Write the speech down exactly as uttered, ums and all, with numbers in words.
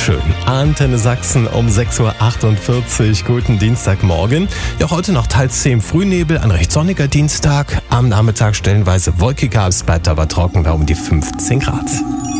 schön. Antenne Sachsen um sechs Uhr achtundvierzig. Guten Dienstagmorgen. Ja, heute noch teils zehn Frühnebel, ein recht sonniger Dienstag. Am Nachmittag stellenweise wolkiger, es bleibt aber trocken, da um die fünfzehn Grad.